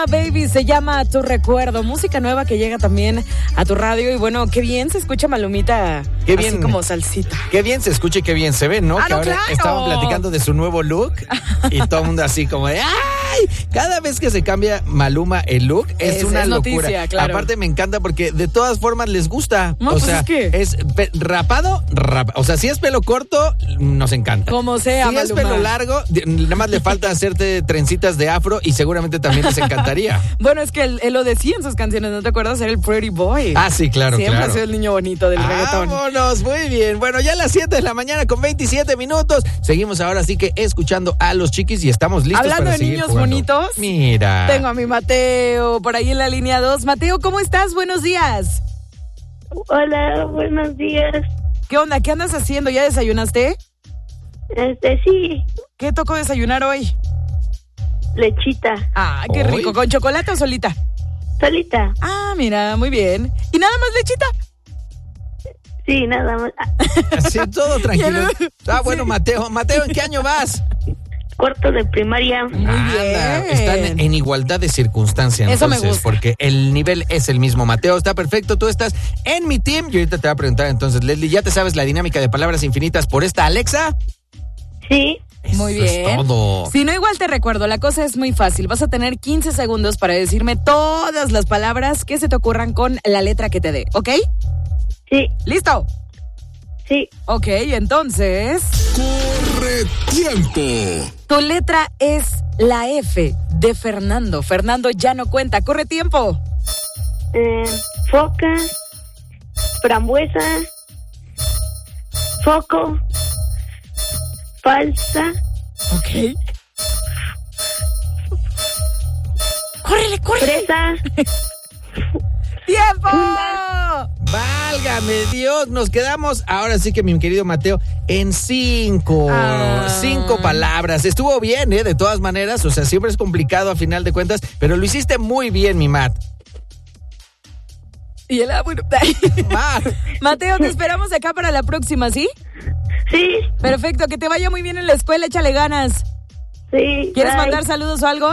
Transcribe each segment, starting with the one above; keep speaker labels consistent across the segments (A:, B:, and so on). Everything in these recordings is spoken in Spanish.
A: Baby se llama Tu Recuerdo, música nueva que llega también a tu radio y bueno, qué bien se escucha Malumita,
B: qué
A: así
B: bien,
A: como salsita.
B: Qué bien se escucha y qué bien se ve, ¿no?
A: Ah,
B: que
A: no,
B: ahora
A: claro.
B: estaban platicando de su nuevo look y todo el mundo así como de ¡ay! Cada vez que se cambia Maluma el look es una locura.
A: Noticia, claro.
B: Aparte me encanta porque de todas formas les gusta.
A: No,
B: o
A: pues
B: sea,
A: es que...
B: es rapado. O sea, si es pelo corto, nos encanta.
A: Como sea,
B: si
A: Maluma.
B: es pelo largo, nada más le falta hacerte trencitas de afro y seguramente también les encantaría.
A: Bueno, es que él lo decía en sus canciones, ¿no te acuerdas? Era el pretty boy.
B: Ah, sí, claro,
A: Siempre
B: claro.
A: ha sido el niño bonito del reggaetón.
B: Vámonos, muy bien. Bueno, ya a las 7 de la mañana con 27 minutos. Seguimos ahora sí que escuchando a los Chiquis y estamos listos
A: Hablando
B: para
A: de
B: seguir
A: niños
B: jugando.
A: bonitos.
B: Mira.
A: Tengo a mi Mateo por ahí en la línea 2. Mateo, ¿cómo estás? Buenos días.
C: Hola, buenos días.
A: ¿Qué onda? ¿Qué andas haciendo? ¿Ya desayunaste?
C: Sí,
A: ¿Qué tocó desayunar hoy?
C: lechita,
A: Ah, qué
B: Hoy.
A: rico. ¿Con chocolate o solita?
C: solita.
A: Ah, mira, muy bien. ¿Y nada más lechita?
C: Sí, nada más.
B: Así, todo tranquilo. Ah, bueno,
A: Sí.
B: Mateo, ¿en qué año vas?
C: Cuarto de primaria.
A: Muy
B: Anda,
A: bien.
B: están en igualdad de circunstancias.
A: Eso me
B: Entonces,
A: gusta.
B: porque el nivel es el mismo. Mateo está perfecto, tú estás en mi team. Y ahorita te voy a preguntar entonces, Leslie, ¿ya te sabes la dinámica de palabras infinitas por esta Alexa?
C: Sí,
A: Muy
B: Eso es
A: bien.
B: todo.
A: Si no, igual te recuerdo, la cosa es muy fácil. Vas a tener 15 segundos para decirme todas las palabras que se te ocurran con la letra que te dé, ¿ok?
C: sí,
A: ¿Listo?
C: sí.
A: Ok, entonces...
D: ¡Corre tiempo!
A: Tu letra es la F de Fernando. Fernando ya no cuenta. Corre tiempo.
C: Foca, frambuesa, foco, falsa,
A: Ok. ¡Córrele, córrele!
C: fresa,
A: ¡Tiempo!
B: Válgame Dios, nos quedamos ahora sí que mi querido Mateo en 5
A: Ah.
B: 5 palabras. Estuvo bien, de todas maneras, o sea, siempre es complicado a final de cuentas, pero lo hiciste muy bien, mi Matt.
A: Y él, bueno.
B: Matt.
A: Mateo, te esperamos acá para la próxima, ¿sí?
C: sí,
A: Perfecto, que te vaya muy bien en la escuela, échale ganas.
C: sí.
A: ¿Quieres
C: bye.
A: mandar saludos o algo?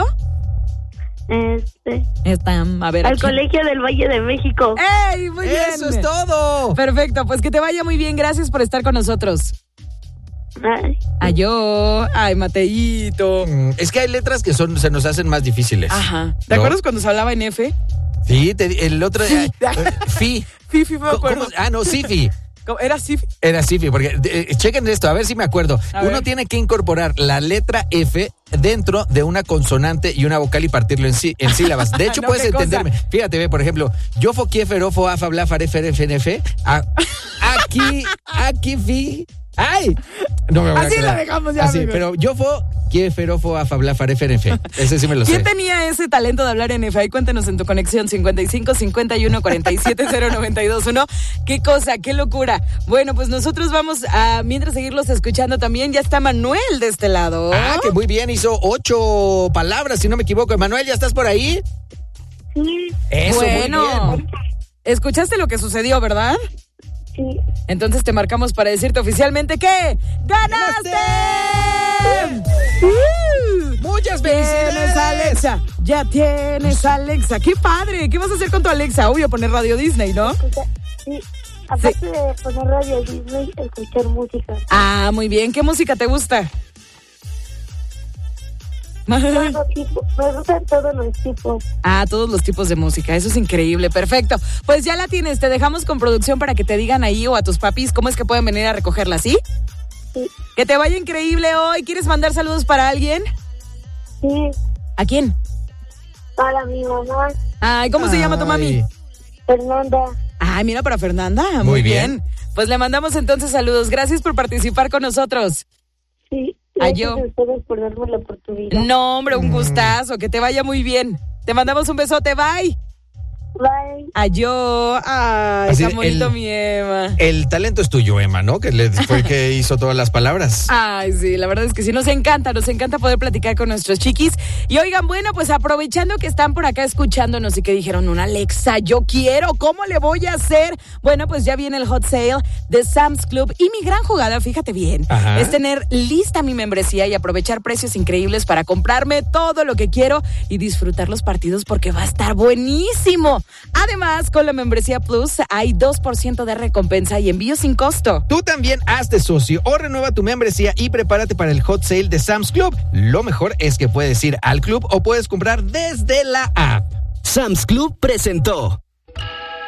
A: A ver.
C: Al
A: aquí.
C: Colegio del Valle de México.
A: ¡Ey! Muy bien.
B: Eso es todo.
A: Perfecto, pues que te vaya muy bien. Gracias por estar con nosotros.
C: Ay,
A: Ay, Mateíto.
B: Es que hay letras que se nos hacen más difíciles.
A: Ajá. ¿Te
B: ¿No?
A: acuerdas cuando se hablaba en F?
B: Sí, el otro Fi.
A: Fifi, me acuerdo.
B: No, Sifi.
A: ¿Era Sifi?
B: Era Sifi, porque chequen esto, a ver si me acuerdo.
A: A
B: Uno
A: ver.
B: tiene que incorporar la letra F dentro de una consonante y una vocal y partirlo en sílabas. De hecho,
A: No,
B: puedes
A: ¿qué cosa?
B: entenderme. Fíjate, ve, por ejemplo, yo foquie, ferofo, afa, bla, fare, fere, fene, fe, aquí, fi. ¡Ay! No me voy a
A: Así
B: quedar.
A: la dejamos ya,
B: Así,
A: amigo.
B: pero yo foquie, ferofo, afa, bla, fare, fere, fe. Ese sí me lo sé.
A: ¿Quién tenía ese talento de hablar en F? Ahí cuéntanos en tu conexión 55 51 47 0921. Qué cosa, qué locura. Bueno, pues nosotros vamos a, mientras seguirlos escuchando también, ya está Manuel de este lado.
B: Ah, que muy bien, hizo 8 palabras, si no me equivoco. Manuel, ¿ya estás por ahí?
C: sí,
B: Eso,
A: bueno,
B: muy bien.
A: escuchaste lo que sucedió, ¿verdad?
C: sí.
A: Entonces te marcamos para decirte oficialmente que ¡ganaste!
B: Muchas
A: Tienes
B: felicidades.
A: Alexa, ya tienes Alexa. ¡Qué padre! ¿Qué vas a hacer con tu Alexa? Obvio, poner Radio Disney, ¿no?
C: Sí, aparte de poner radio Disney, escuchar música.
A: Ah, muy bien. ¿Qué música te gusta?
C: Todo tipo, me gustan todos los tipos.
A: Ah, todos los tipos de música. Eso es increíble. Perfecto. Pues ya la tienes. Te dejamos con producción para que te digan ahí o a tus papis cómo es que pueden venir a recogerla, ¿sí?
C: Sí,
A: Que te vaya increíble hoy. ¿Quieres mandar saludos para alguien?
C: sí,
A: ¿A quién?
C: para mi mamá,
A: Ay, ¿cómo se llama tu mami?
B: Ay.
C: Fernanda.
A: Ay, mira, para Fernanda. Muy
B: Muy
A: bien.
B: bien.
A: Pues le mandamos entonces saludos. Gracias por participar con nosotros.
C: Sí,
A: Ay,
C: gracias
A: yo.
C: a ustedes por darme la oportunidad.
A: No, hombre, un gustazo. Que te vaya muy bien. Te mandamos un besote. Bye.
C: Bye.
A: Adiós. Ay,
B: Así,
A: tan bonito mi Emma.
B: El talento es tuyo, Emma, ¿no? Que fue el que hizo todas las palabras.
A: Ay, sí, la verdad es que sí, nos encanta poder platicar con nuestros chiquis. Y oigan, bueno, pues aprovechando que están por acá escuchándonos y que dijeron, una Alexa, yo quiero, ¿cómo le voy a hacer? Bueno, pues ya viene el hot sale de Sam's Club y mi gran jugada, fíjate bien, es tener lista mi membresía y aprovechar precios increíbles para comprarme todo lo que quiero y disfrutar los partidos porque va a estar buenísimo. Además, con la membresía Plus hay 2% de recompensa y envío sin costo.
B: Tú también hazte socio o renueva tu membresía y prepárate para el hot sale de Sam's Club. Lo mejor es que puedes ir al club o puedes comprar desde la app.
E: Sam's Club presentó